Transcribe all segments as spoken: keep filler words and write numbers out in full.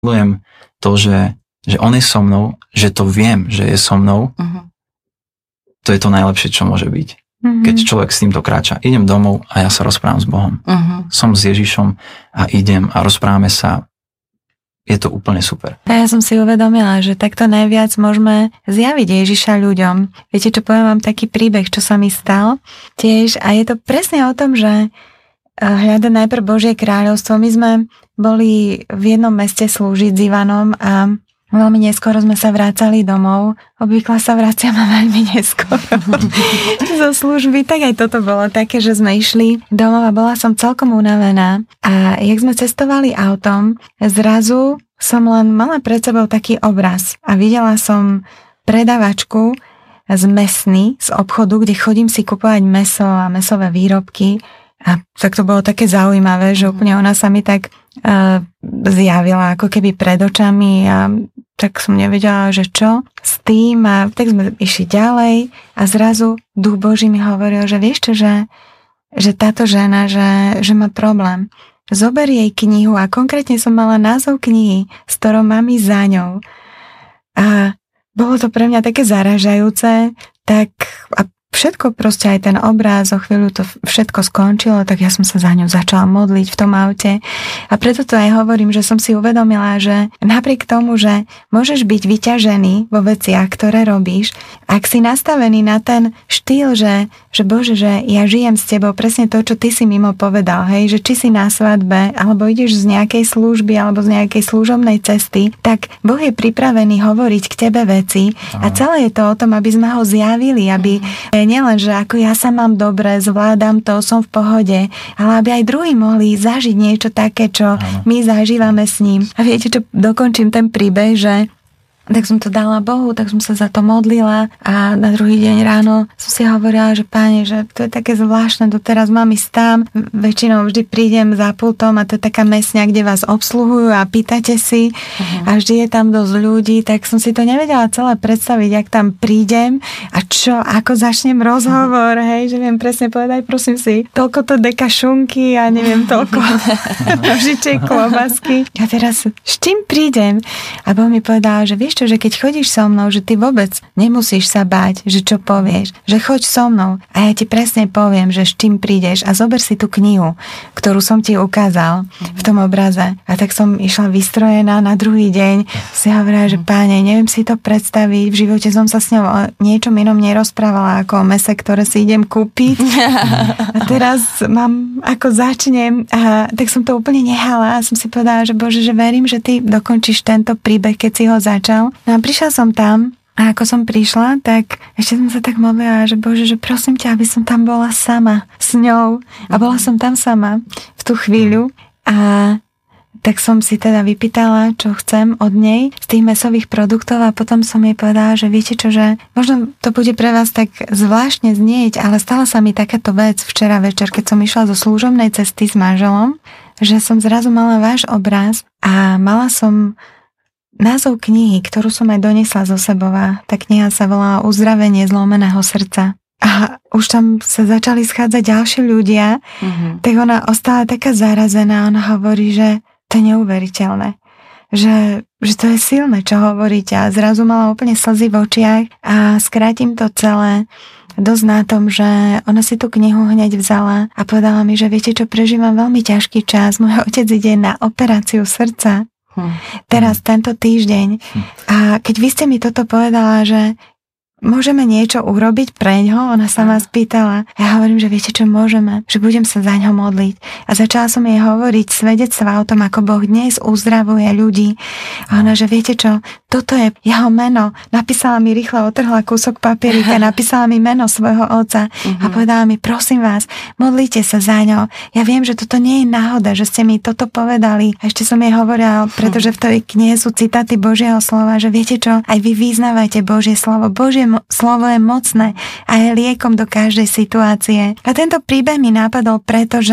milujem to, že, že on je so mnou, že to viem, že je so mnou. Uh-huh. To je to najlepšie, čo môže byť. Uh-huh. Keď človek s týmto kráča. Idem domov a ja sa rozprávam s Bohom. Uh-huh. Som s Ježišom a idem a rozprávame sa. Je to úplne super. A ja som si uvedomila, že takto najviac môžeme zjaviť Ježiša ľuďom. Viete, čo poviem vám taký príbeh, čo sa mi stal tiež. A je to presne o tom, že hľada najprv Božie kráľovstvo. My sme boli v jednom meste slúžiť s Ivanom a veľmi neskoro sme sa vracali domov. Obvykle sa vraciame veľmi neskoro zo služby. Tak aj toto bolo také, že sme išli domov a bola som celkom unavená. A jak sme cestovali autom, zrazu som len mala pred sebou taký obraz a videla som predavačku z mesny, z obchodu, kde chodím si kupovať mäso a mäsové výrobky. A tak to bolo také zaujímavé, že úplne ona sa mi tak uh, zjavila ako keby pred očami a tak som nevedela, že čo s tým a tak sme išli ďalej a zrazu Duch Boží mi hovoril, že vieš čo, že, že táto žena, že, že má problém. Zober jej knihu a konkrétne som mala názov knihy, s ktorou mám ísť za ňou. A bolo to pre mňa také zaražajúce, tak a všetko proste, aj ten obráz, o chvíľu to všetko skončilo, tak ja som sa za ňu začala modliť v tom aute. A preto to aj hovorím, že som si uvedomila, že napriek tomu, že môžeš byť vyťažený vo veciach, ktoré robíš, ak si nastavený na ten štýl, že, že Bože, že ja žijem s tebou, presne to, čo ty si mimo povedal, hej, že či si na svadbe, alebo ideš z nejakej služby, alebo z nejakej služobnej cesty, tak Boh je pripravený hovoriť k tebe veci a celé je to o tom, aby sme ho zjavili, aby nielen, že ako ja sa mám dobre, zvládam to, som v pohode, ale aby aj druhí mohli zažiť niečo také, čo my zažívame s ním. A viete, čo dokončím ten príbeh, že tak som to dala Bohu, tak som sa za to modlila a na druhý deň ráno som si hovorila, že Páne, že to je také zvláštne, doteraz mám ísť tam, väčšinou vždy prídem za pultom a to je taká mesňa, kde vás obsluhujú a pýtate si uh-huh. a vždy je tam dosť ľudí, tak som si to nevedela celé predstaviť, ak tam prídem a čo, ako začnem rozhovor, uh-huh. hej, že viem presne povedať, prosím si, toľko to deka šunky a neviem, toľko nožičiek klobásky. A teraz s čím prídem? A Boh mi povedal, že vieš čo, že keď chodíš so mnou, že ty vôbec nemusíš sa báť, že čo povieš, že choď so mnou a ja ti presne poviem, že s čím prídeš a zober si tú knihu, ktorú som ti ukázal v tom obraze. A tak som išla vystrojená na druhý deň, si hovorila, že Páne, neviem si to predstaviť, v živote som sa s ňou o niečom inom nerozprávala ako o mese, ktoré si idem kúpiť. A teraz mám, ako začnem a tak som to úplne nehala a som si povedala, že Bože, že verím, že ty dokončíš tento príbeh, keď si ho začal. No a prišla som tam a ako som prišla, tak ešte som sa tak modlila, že Bože, že prosím ťa, aby som tam bola sama s ňou. A bola som tam sama v tú chvíľu a tak som si teda vypýtala, čo chcem od nej z tých mäsových produktov a potom som jej povedala, že viete čo, že možno to bude pre vás tak zvláštne znieť, ale stala sa mi takáto vec včera večer, keď som išla zo služobnej cesty s manželom, že som zrazu mala váš obraz a mala som názov knihy, ktorú som aj donesla zo sebou. Tá kniha sa volá Uzdravenie zlomeného srdca. A už tam sa začali schádzať ďalšie ľudia, mm-hmm. tak ona ostala taká zarazená. Ona hovorí, že to je neuveriteľné. Že, že to je silné, čo hovoríte. A zrazu mala úplne slzy v očiach a skrátim to celé dosť na tom, že ona si tú knihu hneď vzala a povedala mi, že viete čo, prežívam veľmi ťažký čas. Môj otec ide na operáciu srdca. Hm. Teraz tento týždeň. Hm. A keď vy ste mi toto povedala, že môžeme niečo urobiť preňho, ona sa ma spýtala. Ja hovorím, že viete čo, môžeme, že budem sa za ňo modliť. A začala som jej hovoriť svedectvá o tom, ako Boh dnes uzdravuje ľudí. A ona, že viete čo, toto je jeho meno. Napísala mi rýchlo, otrhla kúsok papierika, napísala mi meno svojho otca a povedala mi, prosím vás, modlite sa za ňo. Ja viem, že toto nie je náhoda, že ste mi toto povedali. A ešte som jej hovorila, pretože v tej knihe sú citáty Božieho slova, že viete čo, aj vy vyznávajte Božie slovo. Božie slovo je mocné a je liekom do každej situácie. A tento príbeh mi napadol, pretože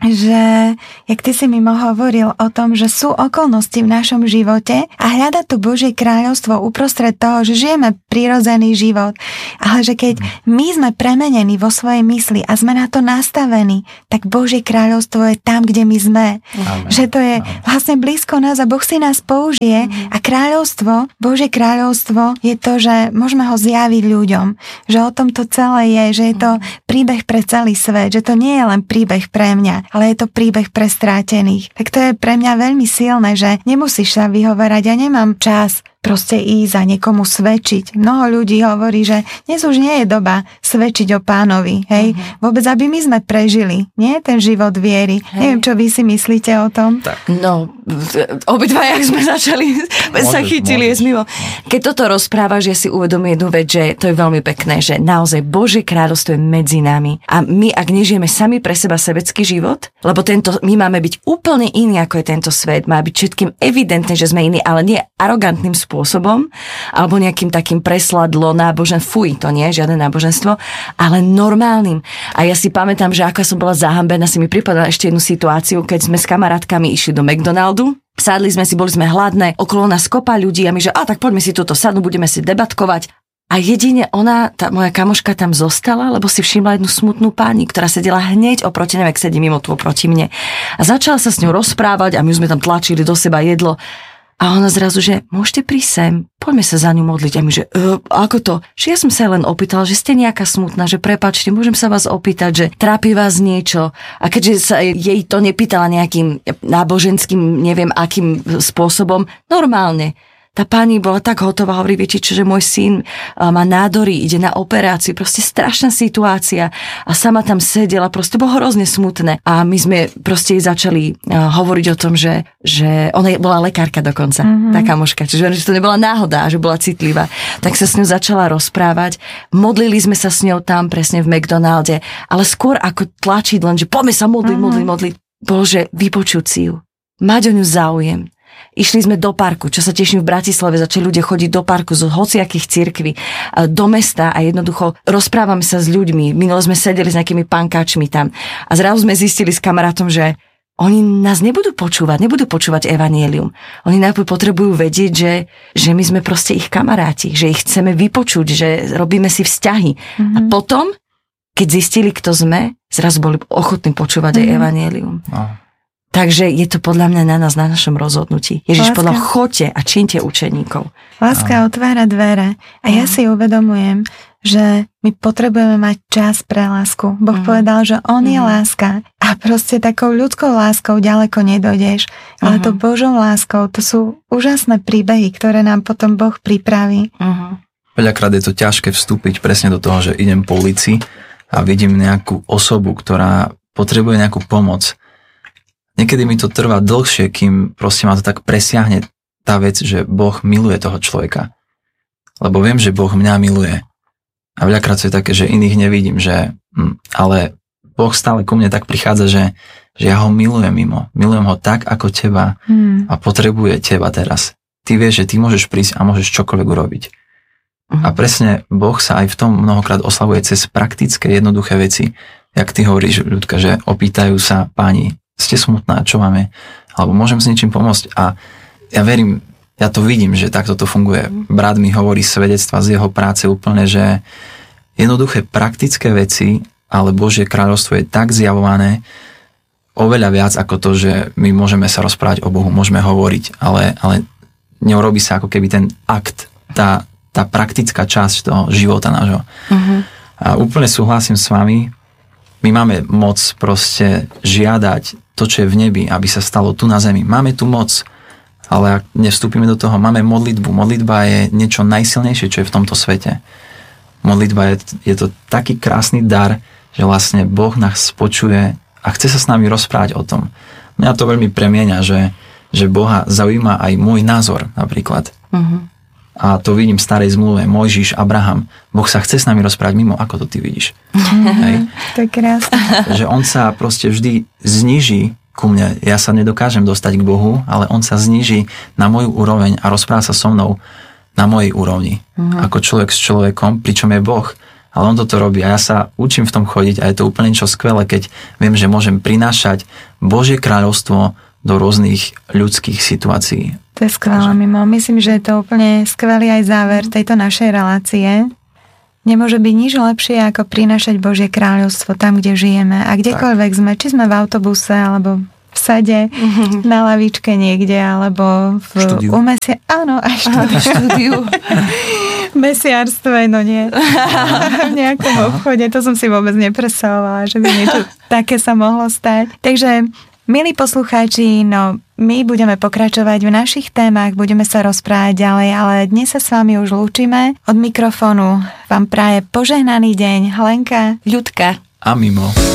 že, jak ty si mimo hovoril o tom, že sú okolnosti v našom živote a hľadať to Božie kráľovstvo uprostred toho, že žijeme prirodzený život, ale že keď my sme premenení vo svojej mysli a sme na to nastavení, tak Božie kráľovstvo je tam, kde my sme. Amen. Že to je vlastne blízko nás a Boh si nás použije a kráľovstvo, Božie kráľovstvo je to, že môžeme ho zjaviť ľuďom, že o tom to celé je, že je to príbeh pre celý svet, že to nie je len príbeh pre mňa, ale je to príbeh pre strátených. Tak to je pre mňa veľmi silné, že nemusíš sa vyhovárať, ja nemám čas proste ísť a niekomu svedčiť. Mnoho ľudí hovorí, že dnes už nie je doba svedčiť o Pánovi, hej? Uh-huh. Vôbec, aby my sme prežili, nie? Ten život viery. Hej. Neviem, čo vy si myslíte o tom? Tak. No, obidva, jak sme začali, môžeš, sa chytili je mimo. Keď toto rozprávaš, ja si uvedomím jednu vec, že to je veľmi pekné, že naozaj Božie kráľovstvo je medzi nami. A my, ak nežijeme sami pre seba sebecký život, lebo tento, my máme byť úplne iný, ako je tento svet, má byť všetkým evidentné, že sme iní, ale nie arogantným spôsobom, spôsobom, alebo nejakým takým presladlo nábožen, fuj, to nie je žiadne náboženstvo, ale normálnym. A ja si pamätám, že ako som bola zahambená, si mi pripadala ešte jednu situáciu, keď sme s kamarátkami išli do McDonaldu, sadli sme si, boli sme hladné, okolo nás kopa ľudí a my, že a tak poďme si túto sadnú, budeme si debatkovať. A jedine ona, tá moja kamoška tam zostala, lebo si všimla jednu smutnú pani, ktorá sedela hneď oproti, neviem, ak sedí mimo tu oproti mne. A začala sa s ňou rozprávať a my sme tam tlačili do seba jedlo. A ona zrazu, že môžete prísť sem, poďme sa za ňu modliť. A my, že e, ako to? Že ja som sa len opýtala, že ste nejaká smutná, že prepáčte, môžem sa vás opýtať, že trápi vás niečo. A keďže sa jej to nepýtala nejakým náboženským, neviem akým spôsobom, normálne. Tá pani bola tak hotová, hovorí, viete čo, že môj syn má nádory, ide na operáciu, proste strašná situácia a sama tam sedela, proste bolo hrozne smutné a my sme proste jej začali hovoriť o tom, že, že ona bola lekárka dokonca, mm-hmm. tá kamoška, čiže že to nebola náhoda, že bola citlivá, tak sa s ňou začala rozprávať, modlili sme sa s ňou tam presne v McDonalde, ale skôr ako tlačiť len, že poďme sa modliť, mm-hmm. modliť, modliť, bolo, že vypočuť si ju, mať o ňu záujem. Išli sme do parku, čo sa teším, v Bratislave začali ľudia chodiť do parku z hociakých cirkví, do mesta a jednoducho rozprávame sa s ľuďmi. Minule sme sedeli s nejakými pankáčmi tam a zrazu sme zistili s kamarátom, že oni nás nebudú počúvať, nebudú počúvať evanjelium. Oni najprv potrebujú vedieť, že, že my sme proste ich kamaráti, že ich chceme vypočuť, že robíme si vzťahy. Mm-hmm. A potom, keď zistili, kto sme, zrazu boli ochotní počúvať mm-hmm. aj evanjelium. No. Takže je to podľa mňa na nás, na našom rozhodnutí. Ježiš povedal, choďte a čínte učeníkov. Láska otvára dvere. A ja si uvedomujem, že my potrebujeme mať čas pre lásku. Boh mm. povedal, že on mm. je láska. A proste takou ľudskou láskou ďaleko nedojdeš. Ale mm. to Božou láskou, to sú úžasné príbehy, ktoré nám potom Boh pripraví. Mm. Veľakrát je to ťažké vstúpiť presne do toho, že idem po ulici a vidím nejakú osobu, ktorá potrebuje nejakú pomoc. Niekedy mi to trvá dlhšie, kým proste ma to tak presiahne tá vec, že Boh miluje toho človeka. Lebo viem, že Boh mňa miluje. A veľakrát to je také, že iných nevidím, že hm, ale Boh stále ku mne tak prichádza, že, že ja ho milujem mimo. Milujem ho tak, ako teba hmm. a potrebuje teba teraz. Ty vieš, že ty môžeš prísť a môžeš čokoľvek urobiť. Hmm. A presne Boh sa aj v tom mnohokrát oslavuje cez praktické, jednoduché veci. Jak ty hovoríš, ľudka, že opýtajú sa páni, ste smutná, čo máme, alebo môžem s niečím pomôcť. A ja verím, ja to vidím, že takto to funguje. Brat mi hovorí svedectva z jeho práce úplne, že jednoduché praktické veci, ale Božie kráľovstvo je tak zjavované oveľa viac ako to, že my môžeme sa rozprávať o Bohu, môžeme hovoriť, ale, ale neurobí sa ako keby ten akt, tá, tá praktická časť toho života nášho. Uh-huh. A úplne súhlasím s vami, my máme moc proste žiadať to, čo je v nebi, aby sa stalo tu na zemi. Máme tu moc, ale ak nevstúpime do toho, máme modlitbu. Modlitba je niečo najsilnejšie, čo je v tomto svete. Modlitba je, je to taký krásny dar, že vlastne Boh nás počuje a chce sa s nami rozprávať o tom. Mňa to veľmi premieňa, že, že Boha zaujíma aj môj názor napríklad. Uh-huh. A to vidím v starej zmluve, Mojžiš, Abraham. Boh sa chce s nami rozprávať mimo, ako to ty vidíš. Hej? To je krásne. Že on sa proste vždy zníži ku mne. Ja sa nedokážem dostať k Bohu, ale on sa zníži na moju úroveň a rozpráva sa so mnou na mojej úrovni. Uh-huh. Ako človek s človekom, pričom je Boh. Ale on toto robí a ja sa učím v tom chodiť a je to úplne niečo skvelé, keď viem, že môžem prinášať Božie kráľovstvo do rôznych ľudských situácií. To je skvelé, Mimo. Myslím, že je to úplne skvelý aj záver tejto našej relácie. Nemôže byť nič lepšie, ako prinášať Božie kráľovstvo tam, kde žijeme. A kdekoľvek tak. sme, či sme v autobuse, alebo v sade, mm-hmm. na lavičke niekde, alebo v štúdiu. Umesia... Áno, aj štúdiu. štúdiu. V mesiarstve, no nie. V nejakom obchode, to som si vôbec nepresávala, že by niečo také sa mohlo stať. Takže, milí poslucháči, no my budeme pokračovať v našich témach, budeme sa rozprávať ďalej, ale dnes sa s vami už lúčime. Od mikrofónu vám praje požehnaný deň Helenka, Ľudka a Mimo.